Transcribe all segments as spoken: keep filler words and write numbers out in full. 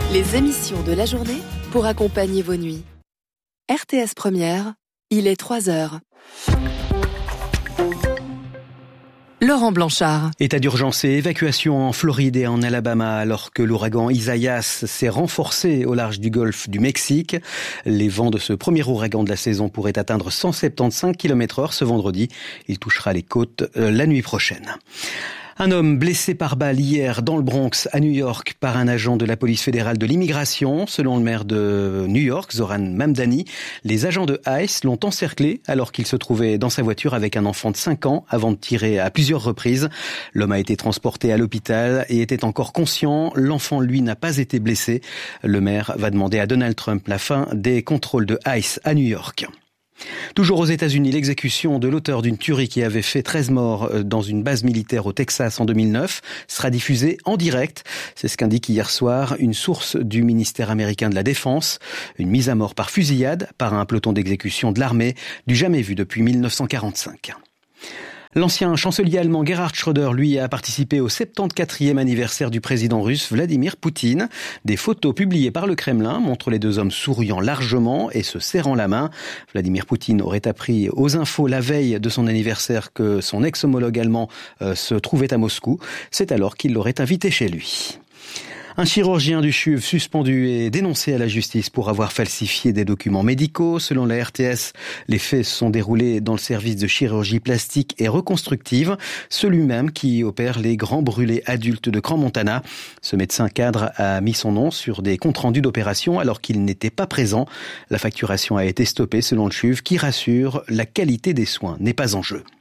Les émissions de la journée pour accompagner vos nuits. R T S Première, il est trois heures. Laurent Blanchard. État d'urgence et évacuation en Floride et en Alabama alors que l'ouragan Isaias s'est renforcé au large du golfe du Mexique. Les vents de ce premier ouragan de la saison pourraient atteindre cent soixante-quinze kilomètres heure ce vendredi. Il touchera les côtes euh, la nuit prochaine. Un homme blessé par balle hier dans le Bronx, à New York, par un agent de la police fédérale de l'immigration. Selon le maire de New York, Zoran Mamdani, les agents de ICE l'ont encerclé alors qu'il se trouvait dans sa voiture avec un enfant de cinq ans avant de tirer à plusieurs reprises. L'homme a été transporté à l'hôpital et était encore conscient. L'enfant, lui, n'a pas été blessé. Le maire va demander à Donald Trump la fin des contrôles de ICE à New York. Toujours aux États-Unis, l'exécution de l'auteur d'une tuerie qui avait fait treize morts dans une base militaire au Texas en deux mille neuf sera diffusée en direct. C'est ce qu'indique hier soir une source du ministère américain de la Défense. Une mise à mort par fusillade par un peloton d'exécution de l'armée du jamais vu depuis mille neuf cent quarante-cinq. L'ancien chancelier allemand Gerhard Schröder, lui, a participé au soixante-quatrième anniversaire du président russe Vladimir Poutine. Des photos publiées par le Kremlin montrent les deux hommes souriant largement et se serrant la main. Vladimir Poutine aurait appris aux infos la veille de son anniversaire que son ex-homologue allemand euh, se trouvait à Moscou. C'est alors qu'il l'aurait invité chez lui. Un chirurgien du C H U V suspendu et dénoncé à la justice pour avoir falsifié des documents médicaux. Selon la R T S, les faits se sont déroulés dans le service de chirurgie plastique et reconstructive, celui même qui opère les grands brûlés adultes de Crans-Montana. Ce médecin cadre a mis son nom sur des comptes rendus d'opération alors qu'il n'était pas présent. La facturation a été stoppée selon le C H U V qui rassure, la qualité des soins n'est pas en jeu.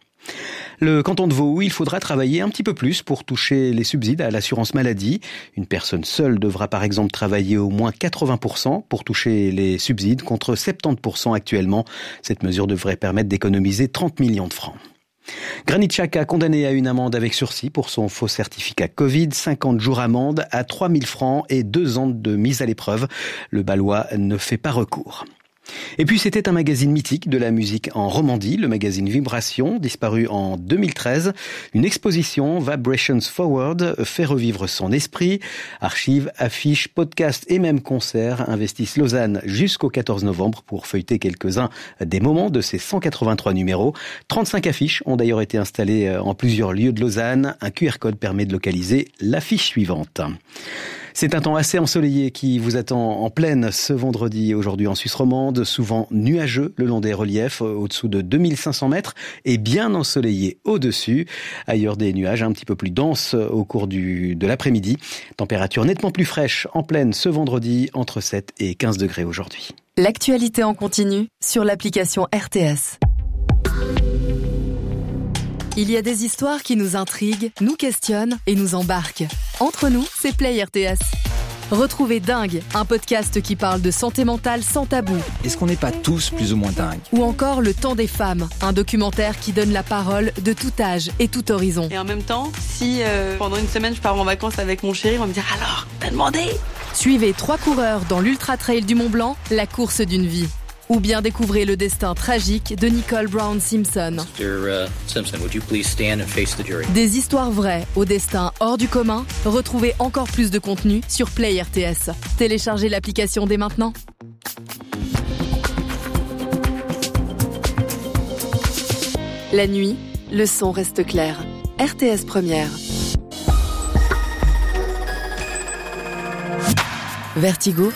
Le canton de Vaud, où il faudra travailler un petit peu plus pour toucher les subsides à l'assurance maladie. Une personne seule devra par exemple travailler au moins quatre-vingts pour cent pour toucher les subsides contre soixante-dix pour cent actuellement. Cette mesure devrait permettre d'économiser trente millions de francs. Granit Xhaka, condamné à une amende avec sursis pour son faux certificat Covid, cinquante jours amende à trois mille francs et deux ans de mise à l'épreuve. Le Balois ne fait pas recours. Et puis c'était un magazine mythique de la musique en Romandie, le magazine Vibration, disparu en deux mille treize. Une exposition, Vibrations Forward, fait revivre son esprit. Archives, affiches, podcasts et même concerts investissent Lausanne jusqu'au quatorze novembre pour feuilleter quelques-uns des moments de ces cent quatre-vingt-trois numéros. trente-cinq affiches ont d'ailleurs été installées en plusieurs lieux de Lausanne. Un Q R code permet de localiser l'affiche suivante. C'est un temps assez ensoleillé qui vous attend en pleine ce vendredi aujourd'hui en Suisse romande, souvent nuageux le long des reliefs au-dessous de deux mille cinq cents mètres et bien ensoleillé au-dessus. Ailleurs des nuages un petit peu plus denses au cours du, de l'après-midi. Température nettement plus fraîche en pleine ce vendredi entre sept et quinze degrés aujourd'hui. L'actualité en continu sur l'application R T S. Il y a des histoires qui nous intriguent, nous questionnent et nous embarquent. Entre nous, c'est Play R T S. Retrouvez Dingue, un podcast qui parle de santé mentale sans tabou. Est-ce qu'on n'est pas tous plus ou moins dingues ? Ou encore Le Temps des femmes, un documentaire qui donne la parole de tout âge et tout horizon. Et en même temps, si euh, pendant une semaine je pars en vacances avec mon chéri, on va me dire « Alors, t'as demandé ?» Suivez trois coureurs dans l'Ultra Trail du Mont Blanc, la course d'une vie. Ou bien découvrez le destin tragique de Nicole Brown Simpson. mister Simpson, would you please stand and face the jury? Des histoires vraies au destin hors du commun. Retrouvez encore plus de contenu sur Play R T S. Téléchargez l'application dès maintenant. La nuit, le son reste clair. R T S Première. Vertigo.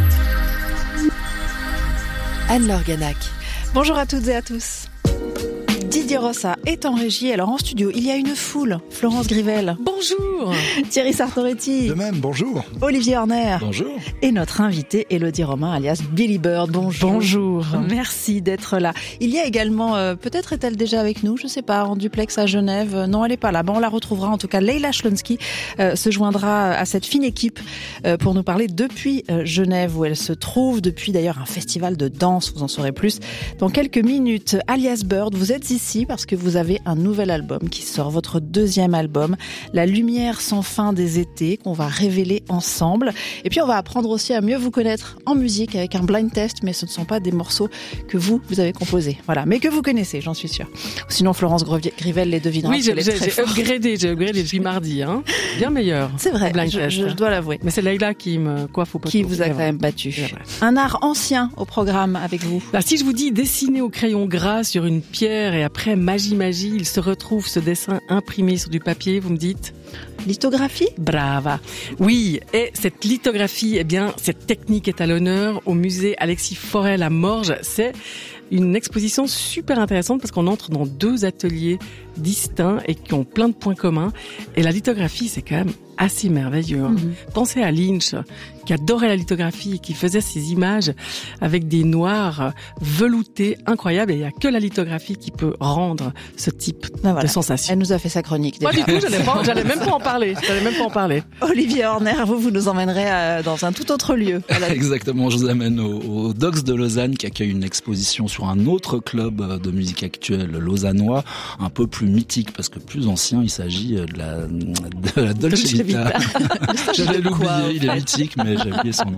Anne-Laure Ganac. Bonjour à toutes et à tous. Didier Rossa est en régie. Alors en studio, il y a une foule. Florence Grivel. Bonjour. Thierry Sartoretti. De même, bonjour. Olivier Horner. Bonjour. Et notre invité, Élodie Romain, alias Billy Bird. Bonjour. Bonjour. Merci d'être là. Il y a également, euh, peut-être est-elle déjà avec nous, je sais pas, en duplex à Genève. Non, elle est pas là. Bon, on la retrouvera. En tout cas, Leila Schlonsky euh, se joindra à cette fine équipe euh, pour nous parler depuis euh, Genève, où elle se trouve, depuis d'ailleurs un festival de danse. Vous en saurez plus dans quelques minutes. Alias Bird, vous êtes ici aussi parce que vous avez un nouvel album qui sort, votre deuxième album, La lumière sans fin des étés, qu'on va révéler ensemble. Et puis on va apprendre aussi à mieux vous connaître en musique avec un blind test, mais ce ne sont pas des morceaux que vous, vous avez composés. Voilà, mais que vous connaissez, j'en suis sûre. Sinon, Florence Grivel les devinera. Oui, j'ai, j'ai, j'ai upgradé, j'ai upgradé depuis mardi, hein. Bien meilleur. C'est vrai, je, je, je dois l'avouer. Mais c'est Leïla qui me coiffe au poteau. Qui vous a quand même battu. Un art ancien au programme avec vous. Là, si je vous dis dessiner au crayon gras sur une pierre et après magie magie, il se retrouve ce dessin imprimé sur du papier, vous me dites? Lithographie? Brava. Oui, et cette lithographie, eh bien, cette technique est à l'honneur au musée Alexis Forel à Morges. C'est une exposition super intéressante parce qu'on entre dans deux ateliers distincts et qui ont plein de points communs. Et la lithographie, c'est quand même assez merveilleux. Hein. Mm-hmm. Pensez à Lynch, qui adorait la lithographie et qui faisait ses images avec des noirs veloutés incroyables. Et il n'y a que la lithographie qui peut rendre ce type ben voilà. de sensation. Elle nous a fait sa chronique. Déjà. Pas du tout, j'allais, pas, j'allais même pas en parler. J'allais même pas en parler. Olivier Horner, vous, vous nous emmènerez à, dans un tout autre lieu. Exactement, je vous amène au, au Dox de Lausanne qui accueille une exposition sur un autre club de musique actuelle lausannois, un peu plus mythique parce que plus ancien, il s'agit de la, de la Dolce Vita. J'allais l'oublier, il est mythique, mais j'ai oublié son nom.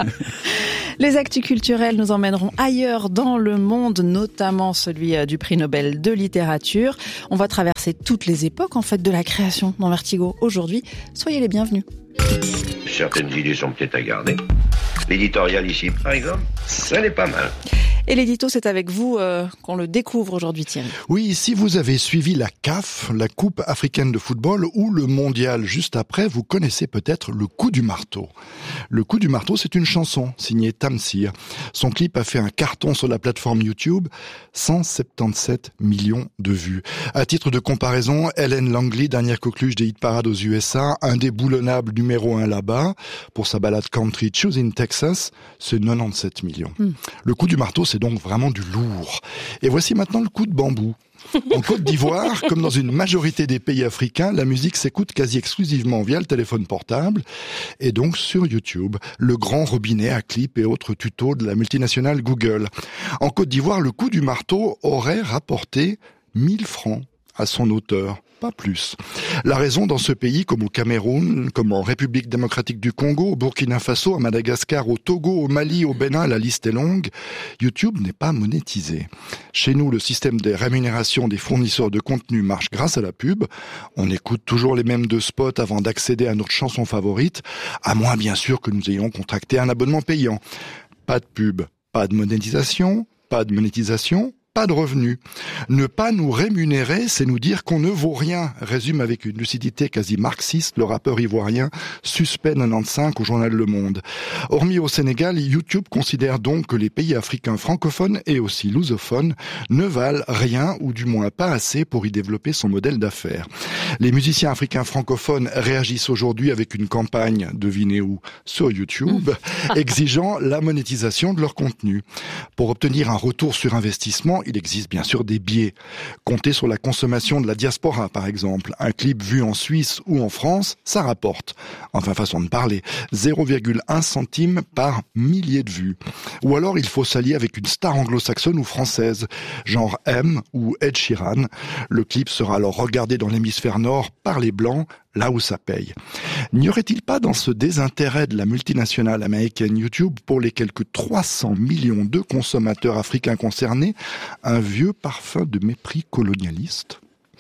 Les actus culturels nous emmèneront ailleurs dans le monde, notamment celui du prix Nobel de littérature. On va traverser toutes les époques en fait de la création dans Vertigo aujourd'hui. Soyez les bienvenus. Certaines idées sont peut-être à garder. L'éditorial ici, par exemple, ça n'est pas mal. Et l'édito, c'est avec vous euh, qu'on le découvre aujourd'hui, Thierry. Oui, si vous avez suivi la C A F, la Coupe africaine de football, ou le mondial juste après, vous connaissez peut-être Le Coup du marteau. Le Coup du marteau, c'est une chanson signée Tamsir. Son clip a fait un carton sur la plateforme YouTube, cent soixante-dix-sept millions de vues. À titre de comparaison, Ellen Langley, dernière coqueluche des hit parades aux U S A, indéboulonnable numéro un là-bas, pour sa balade country Choose in Texas, c'est quatre-vingt-dix-sept millions. Mm. Le Coup du marteau, c'est donc vraiment du lourd. Et voici maintenant le coup de bambou. En Côte d'Ivoire, comme dans une majorité des pays africains, la musique s'écoute quasi exclusivement via le téléphone portable et donc sur YouTube, le grand robinet à clips et autres tutos de la multinationale Google. En Côte d'Ivoire, le coup du marteau aurait rapporté mille francs à son auteur. Pas plus. La raison, dans ce pays, comme au Cameroun, comme en République démocratique du Congo, au Burkina Faso, à Madagascar, au Togo, au Mali, au Bénin, la liste est longue, YouTube n'est pas monétisé. Chez nous, le système des rémunérations des fournisseurs de contenu marche grâce à la pub. On écoute toujours les mêmes deux spots avant d'accéder à notre chanson favorite, à moins bien sûr que nous ayons contracté un abonnement payant. Pas de pub, pas de monétisation, pas de monétisation, pas de revenus. Ne pas nous rémunérer, c'est nous dire qu'on ne vaut rien, résume avec une lucidité quasi marxiste le rappeur ivoirien Suspect quatre-vingt-quinze au journal Le Monde. Hormis au Sénégal, YouTube considère donc que les pays africains francophones et aussi lusophones ne valent rien ou du moins pas assez pour y développer son modèle d'affaires. Les musiciens africains francophones réagissent aujourd'hui avec une campagne, devinez où, sur YouTube, exigeant la monétisation de leur contenu. Pour obtenir un retour sur investissement, il existe bien sûr des biais. Comptez sur la consommation de la diaspora, par exemple. Un clip vu en Suisse ou en France, ça rapporte. Enfin, façon de parler, zéro virgule un centime par millier de vues. Ou alors, il faut s'allier avec une star anglo-saxonne ou française, genre M ou Ed Sheeran. Le clip sera alors regardé dans l'hémisphère nord par les Blancs, là où ça paye. N'y aurait-il pas dans ce désintérêt de la multinationale américaine YouTube pour les quelques trois cents millions de consommateurs africains concernés un vieux parfum de mépris colonialiste?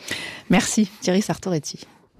Merci Thierry Sartoretti.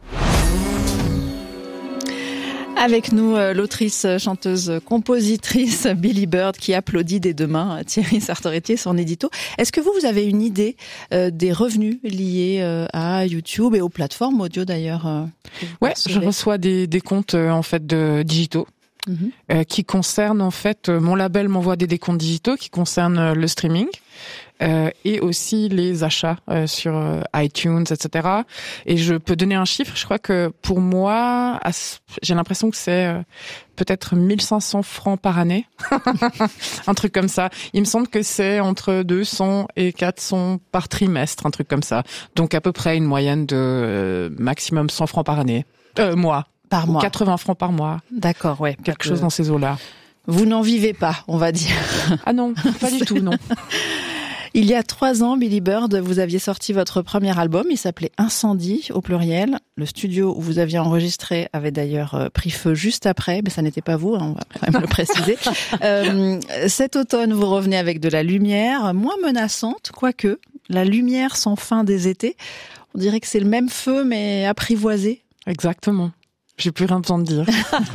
Avec nous, l'autrice, chanteuse, compositrice Billy Bird qui applaudit des deux mains Thierry Sartoretti et son édito. Est-ce que vous, vous avez une idée euh, des revenus liés euh, à YouTube et aux plateformes audio d'ailleurs euh, Ouais, je reçois des, des comptes euh, en fait de digitaux. Mmh. Euh, qui concernent en fait, euh, mon label m'envoie des décomptes digitaux qui concernent euh, le streaming euh, et aussi les achats euh, sur euh, iTunes, et cetera. Et je peux donner un chiffre. Je crois que pour moi, j'ai l'impression que c'est euh, peut-être mille cinq cents francs par année, un truc comme ça. Il me semble que c'est entre deux cents et quatre cents par trimestre, un truc comme ça. Donc à peu près une moyenne de euh, maximum cent francs par année, euh, mois. Par mois. quatre-vingts francs par mois. D'accord, ouais. Quelque chose dans ces eaux-là. Vous n'en vivez pas, on va dire. Ah non, pas du tout, non. Il y a trois ans, Billy Bird, vous aviez sorti votre premier album. Il s'appelait Incendie, au pluriel. Le studio où vous aviez enregistré avait d'ailleurs pris feu juste après, mais ça n'était pas vous, hein, on va quand même le préciser. euh, cet automne, vous revenez avec de la lumière, moins menaçante, quoique. La lumière sans fin des étés. On dirait que c'est le même feu, mais apprivoisé. Exactement. J'ai plus rien besoin de dire.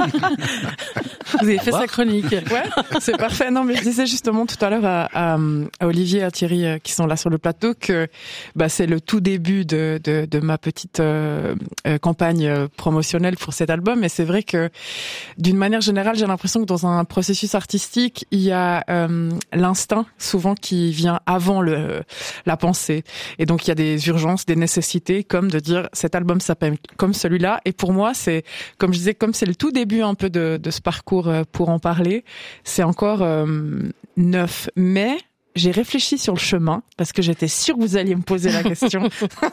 Vous avez fait sa chronique. Ouais, c'est parfait. Non, mais je disais justement tout à l'heure à, à, à Olivier et à Thierry euh, qui sont là sur le plateau que bah, c'est le tout début de, de, de ma petite euh, euh, campagne euh, promotionnelle pour cet album. Et c'est vrai que d'une manière générale, j'ai l'impression que dans un processus artistique, il y a euh, l'instinct souvent qui vient avant le la pensée. Et donc il y a des urgences, des nécessités, comme de dire cet album s'appelle comme celui-là. Et pour moi, c'est comme je disais, comme c'est le tout début un peu de, de ce parcours pour en parler, c'est encore euh, neuf. Mais j'ai réfléchi sur le chemin parce que j'étais sûre que vous alliez me poser la question.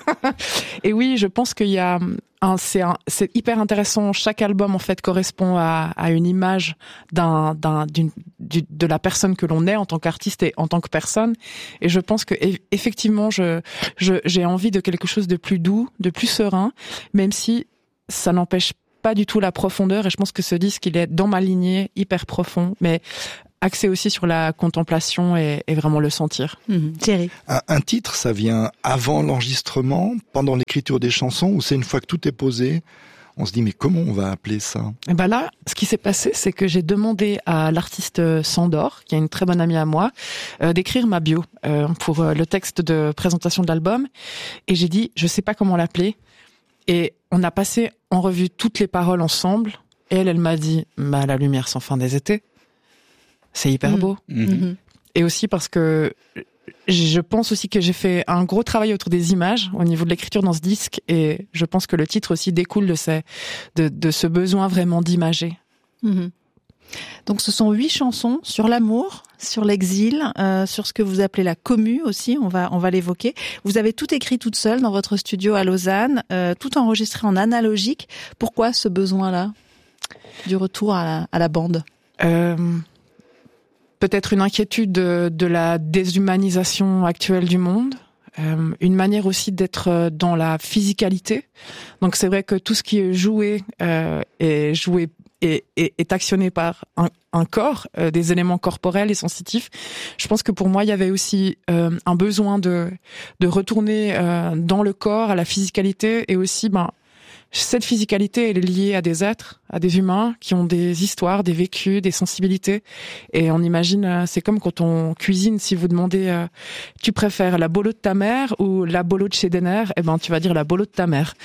Et oui, je pense qu'il y a un, c'est, un, c'est hyper intéressant. Chaque album en fait correspond à, à une image d'un, d'un, d'une, du, de la personne que l'on est en tant qu'artiste et en tant que personne. Et je pense que effectivement, je, je, j'ai envie de quelque chose de plus doux, de plus serein, même si ça n'empêche pas du tout la profondeur, et je pense que ce disque, il est dans ma lignée, hyper profond, mais axé aussi sur la contemplation et, et vraiment le sentir. Mmh. Thierry. Un, un titre, ça vient avant l'enregistrement, pendant l'écriture des chansons, ou c'est une fois que tout est posé, on se dit mais comment on va appeler ça? Et ben là, ce qui s'est passé, c'est que j'ai demandé à l'artiste Sandor, qui est une très bonne amie à moi, euh, d'écrire ma bio euh, pour euh, le texte de présentation de l'album, et j'ai dit je sais pas comment l'appeler. Et on a passé en revue toutes les paroles ensemble. Et elle, elle m'a dit, bah, la lumière sans fin des étés. C'est hyper beau. Mmh. Et aussi parce que je pense aussi que j'ai fait un gros travail autour des images au niveau de l'écriture dans ce disque. Et je pense que le titre aussi découle de, ces, de, de ce besoin vraiment d'imager. Mmh. Donc ce sont huit chansons sur l'amour, sur l'exil, euh, sur ce que vous appelez la commu aussi, on va on va l'évoquer. Vous avez tout écrit toute seule dans votre studio à Lausanne, euh, tout enregistré en analogique. Pourquoi ce besoin-là du retour à la, à la bande? euh, Peut-être une inquiétude de, de la déshumanisation actuelle du monde. Euh, une manière aussi d'être dans la physicalité. Donc c'est vrai que tout ce qui est joué euh, est joué est, est, est actionné par un, un corps, euh, des éléments corporels et sensitifs. Je pense que pour moi il y avait aussi euh, un besoin de de retourner euh, dans le corps, à la physicalité, et aussi ben cette physicalité, elle est liée à des êtres, à des humains qui ont des histoires, des vécus, des sensibilités. Et on imagine, c'est comme quand on cuisine, si vous demandez, euh, tu préfères la bolo de ta mère ou la bolo de chez Denner, eh ben tu vas dire la bolo de ta mère.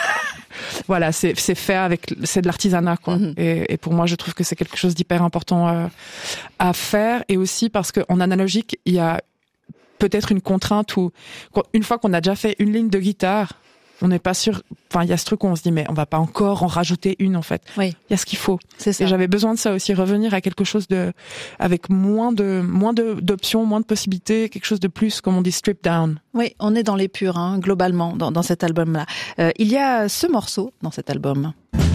Voilà, c'est c'est fait avec, c'est de l'artisanat, quoi. Mm-hmm. Et, et pour moi, je trouve que c'est quelque chose d'hyper important euh, à faire. Et aussi parce que en analogique, il y a peut-être une contrainte où, une fois qu'on a déjà fait une ligne de guitare, on n'est pas sûr, enfin, il y a ce truc où on se dit, mais on va pas encore en rajouter une, en fait. Oui. Il y a ce qu'il faut. C'est ça. Et j'avais besoin de ça aussi, revenir à quelque chose de, avec moins de, moins de, d'options, moins de possibilités, quelque chose de plus, comme on dit, strip down. Oui, on est dans l'épure, hein, globalement, dans, dans cet album-là. Euh, il y a ce morceau dans cet album.